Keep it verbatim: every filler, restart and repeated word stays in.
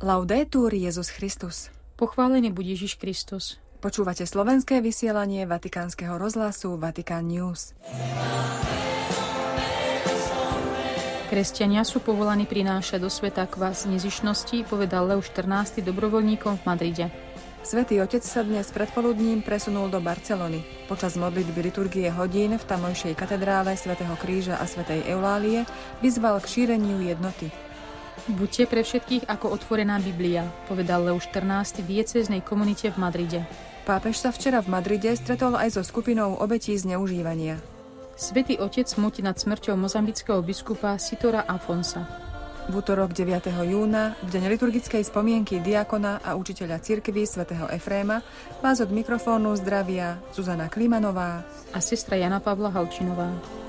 Laudetur Jesus Christus. Pochválený buď Ježiš Kristus. Počúvate slovenské vysielanie Vatikánskeho rozhlasu Vatican News. Kresťania sú povolaní prinášať do sveta kvas nezištnosti, povedal Leo štrnásty dobrovoľníkom v Madride. Svätý Otec sa dnes predpoludním presunul do Barcelony. Počas modlitby liturgie hodín v tamojšej katedrále svätého Kríža a svätej Eulálie vyzval k šíreniu jednoty. Buďte pre všetkých ako otvorená Biblia, povedal Leo štrnásty v diecéznej komunite v Madride. Pápež sa včera v Madride stretol aj so skupinou obetí zneužívania. Svätý Otec smúti nad smrťou mozambického biskupa Sitora Afonsa. V útorok deviateho júna, v deň liturgickej spomienky diakona a učiteľa cirkvi svätého Efréma, vás od mikrofónu zdravia Zuzana Klimanová a sestra Jana Pavla Halčinová.